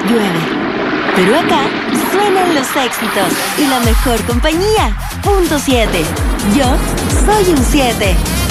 llueve. Pero acá suenan los éxitos y la mejor compañía. Punto 7. Yo soy un 7.